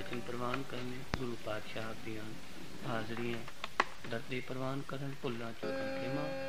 ਆਸਣ ਪ੍ਰਵਾਨ ਕਰਨੇ, ਗੁਰੂ ਪਾਤਸ਼ਾਹ ਦੀਆਂ ਹਾਜ਼ਰੀਆਂ ਦਰਦੇ ਪ੍ਰਵਾਨ ਕਰਨ, ਭੁੱਲਾਂ ਚੁੱਕਣ ਖਿਮਾ,